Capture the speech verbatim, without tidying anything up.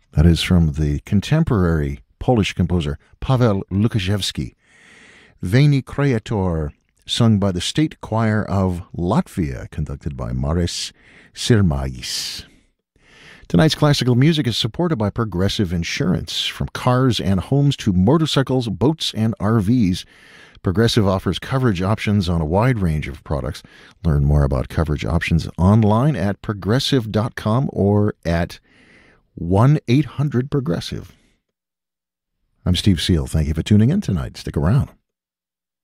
That is from the contemporary Polish composer Paweł Lukaszewski. Veni Creator, sung by the State Choir of Latvia, conducted by Maris Sirmais. Tonight's classical music is supported by Progressive Insurance. From cars and homes to motorcycles, boats, and R Vs, Progressive offers coverage options on a wide range of products. Learn more about coverage options online at progressive dot com or at one eight hundred progressive. I'm Steve Seal. Thank you for tuning in tonight. Stick around.